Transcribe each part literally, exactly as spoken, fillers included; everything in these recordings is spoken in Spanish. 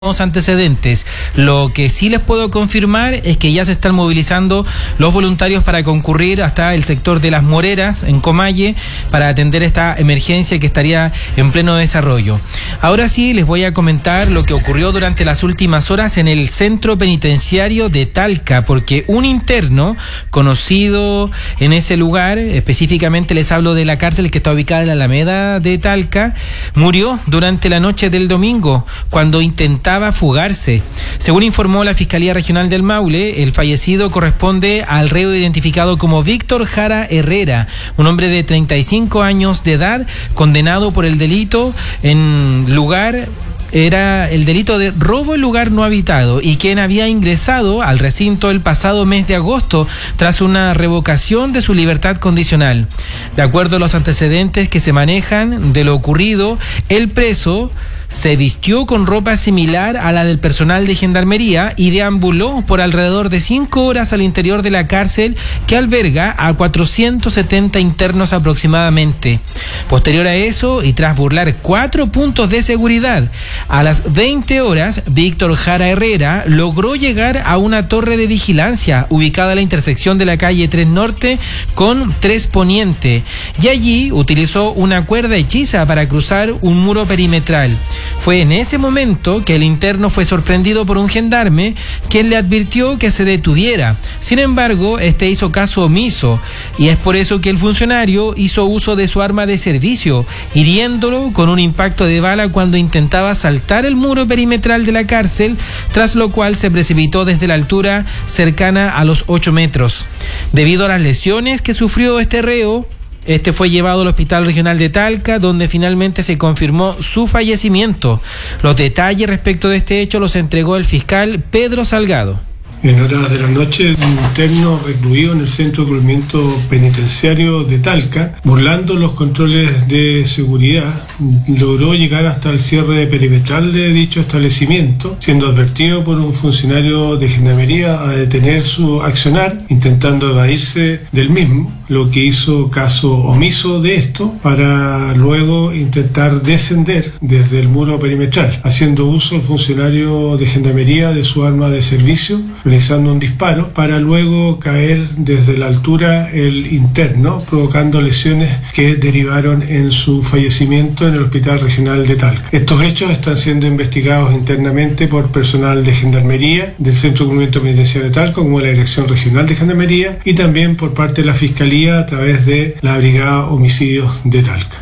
antecedentes. Lo que sí les puedo confirmar es que ya se están movilizando los voluntarios para concurrir hasta el sector de Las Moreras, en Comalle, para atender esta emergencia que estaría en pleno desarrollo. Ahora sí, les voy a comentar lo que ocurrió durante las últimas horas en el centro penitenciario de Talca, porque un interno conocido en ese lugar, específicamente les hablo de la cárcel que está ubicada en la Alameda de Talca, murió durante la noche del domingo cuando intentaba fugarse. Según informó la Fiscalía Regional del Maule, el fallecido corresponde al reo identificado como Víctor Jara Herrera, un hombre de treinta y cinco años de edad, condenado por el delito en lugar... era el delito de robo en lugar no habitado y quien había ingresado al recinto el pasado mes de agosto tras una revocación de su libertad condicional. De acuerdo a los antecedentes que se manejan de lo ocurrido, el preso se vistió con ropa similar a la del personal de Gendarmería y deambuló por alrededor de cinco horas al interior de la cárcel que alberga a cuatrocientos setenta internos aproximadamente. Posterior a eso, y tras burlar cuatro puntos de seguridad, a las veinte horas, Víctor Jara Herrera logró llegar a una torre de vigilancia ubicada a la intersección de la calle tres Norte con tres Poniente, y allí utilizó una cuerda hechiza para cruzar un muro perimetral. Fue en ese momento que el interno fue sorprendido por un gendarme quien le advirtió que se detuviera. Sin embargo, este hizo caso omiso y es por eso que el funcionario hizo uso de su arma de servicio, hiriéndolo con un impacto de bala cuando intentaba saltar el muro perimetral de la cárcel, tras lo cual se precipitó desde la altura cercana a los ocho metros. Debido a las lesiones que sufrió este reo, Este fue llevado al Hospital Regional de Talca, donde finalmente se confirmó su fallecimiento. Los detalles respecto de este hecho los entregó el fiscal Pedro Salgado. En horas de la noche, un interno recluido en el Centro de Cumplimiento Penitenciario de Talca, burlando los controles de seguridad, logró llegar hasta el cierre perimetral de dicho establecimiento, siendo advertido por un funcionario de Gendarmería a detener su accionar, intentando evadirse del mismo, lo que hizo caso omiso de esto para luego intentar descender desde el muro perimetral, haciendo uso el funcionario de Gendarmería de su arma de servicio, realizando un disparo para luego caer desde la altura el interno, provocando lesiones que derivaron en su fallecimiento en el Hospital Regional de Talca. Estos hechos están siendo investigados internamente por personal de Gendarmería del Centro de Cumplimiento Penitenciario de Talca, como la Dirección Regional de Gendarmería, y también por parte de la Fiscalía a través de la Brigada Homicidios de Talca.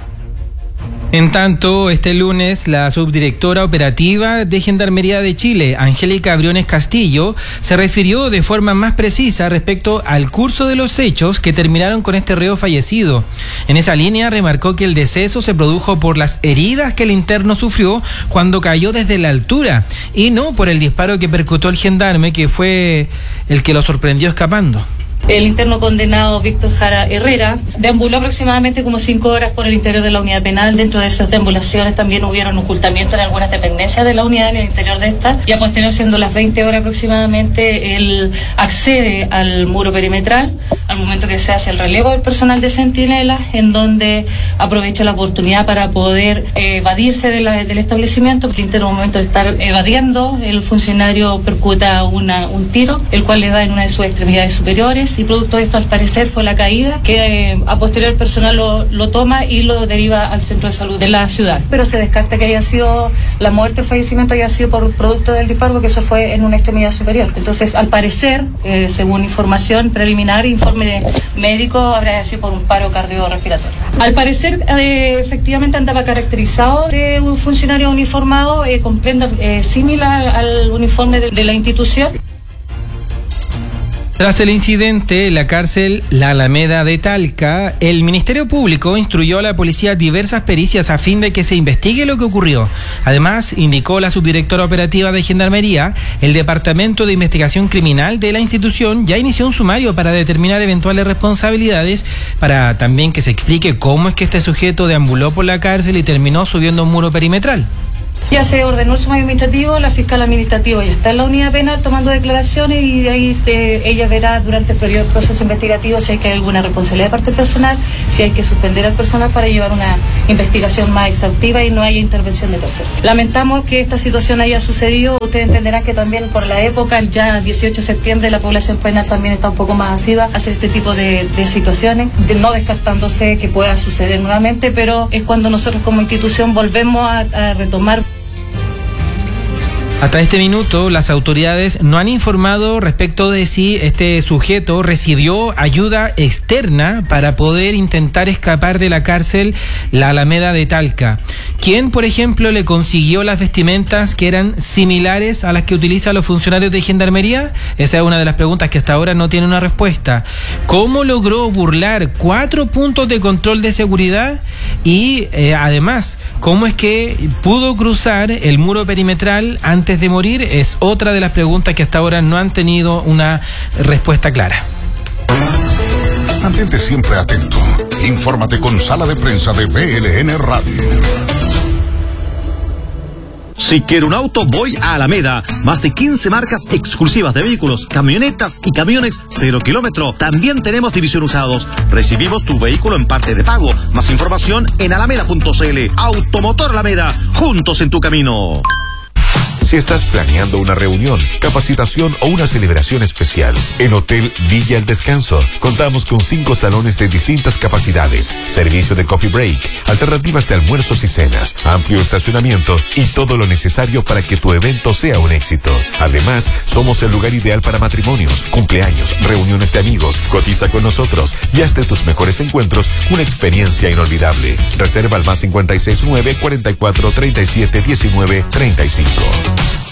En tanto, este lunes, la subdirectora operativa de Gendarmería de Chile, Angélica Briones Castillo, se refirió de forma más precisa respecto al curso de los hechos que terminaron con este reo fallecido. En esa línea, remarcó que el deceso se produjo por las heridas que el interno sufrió cuando cayó desde la altura, y no por el disparo que percutó el gendarme, que fue el que lo sorprendió escapando. El interno condenado Víctor Jara Herrera deambuló aproximadamente como cinco horas por el interior de la unidad penal. Dentro de esas deambulaciones también hubieron ocultamientos en algunas dependencias de la unidad en el interior de esta. Y a posterior, siendo las veinte horas aproximadamente, él accede al muro perimetral al momento que se hace el relevo del personal de centinelas, en donde aprovecha la oportunidad para poder eh, evadirse de la, del establecimiento. El interno, al momento de estar evadiendo, el funcionario percuta una, un tiro, el cual le da en una de sus extremidades superiores. Y producto de esto, al parecer, fue la caída, que eh, a posterior el personal lo, lo toma y lo deriva al centro de salud de la ciudad. Pero se descarta que haya sido la muerte o fallecimiento haya sido por producto del disparo, porque eso fue en una extremidad superior. Entonces, al parecer, eh, según información preliminar, informe médico, habría sido por un paro cardiorrespiratorio. Al parecer, eh, efectivamente andaba caracterizado de un funcionario uniformado, eh, con prenda eh, similar al uniforme de, de la institución. Tras el incidente en la cárcel La Alameda de Talca, el Ministerio Público instruyó a la policía diversas pericias a fin de que se investigue lo que ocurrió. Además, indicó la subdirectora operativa de Gendarmería, el Departamento de Investigación Criminal de la institución ya inició un sumario para determinar eventuales responsabilidades, para también que se explique cómo es que este sujeto deambuló por la cárcel y terminó subiendo un muro perimetral. Ya se ordenó el sumario administrativo, la fiscal administrativa ya está en la unidad penal tomando declaraciones y de ahí este, ella verá durante el periodo del proceso investigativo si hay que hay alguna responsabilidad de parte personal, si hay que suspender al personal para llevar una investigación más exhaustiva y no haya intervención de terceros. Lamentamos que esta situación haya sucedido. Ustedes entenderán que también por la época, ya dieciocho de septiembre, la población penal también está un poco más asiva a hacer este tipo de, de situaciones, de no descartándose que pueda suceder nuevamente, pero es cuando nosotros como institución volvemos a, a retomar. Hasta este minuto, las autoridades no han informado respecto de si este sujeto recibió ayuda externa para poder intentar escapar de la cárcel La Alameda de Talca. ¿Quién, por ejemplo, le consiguió las vestimentas que eran similares a las que utilizan los funcionarios de Gendarmería? Esa es una de las preguntas que hasta ahora no tiene una respuesta. ¿Cómo logró burlar cuatro puntos de control de seguridad? Y eh, además, ¿cómo es que pudo cruzar el muro perimetral antes de morir? Es otra de las preguntas que hasta ahora no han tenido una respuesta clara. Mantente siempre atento. Infórmate con Sala de Prensa de B L N Radio. Si quiero un auto, voy a Alameda. Más de quince marcas exclusivas de vehículos, camionetas y camiones cero kilómetro. También tenemos división usados. Recibimos tu vehículo en parte de pago. Más información en alameda punto c l. Automotor Alameda, juntos en tu camino. Si estás planeando una reunión, capacitación o una celebración especial, en Hotel Villa El Descanso contamos con cinco salones de distintas capacidades, servicio de coffee break, alternativas de almuerzos y cenas, amplio estacionamiento y todo lo necesario para que tu evento sea un éxito. Además, somos el lugar ideal para matrimonios, cumpleaños, reuniones de amigos. Cotiza con nosotros y haz de tus mejores encuentros una experiencia inolvidable. Reserva al más cincuenta y seis nueve, cuarenta y cuatro, treinta y siete, diecinueve, treinta y cinco.